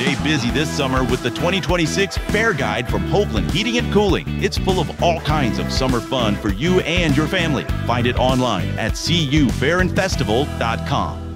Stay busy this summer with the 2026 Fair Guide from Hopeland Heating and Cooling. It's full of all kinds of summer fun for you and your family. Find it online at cufairdfestival.com.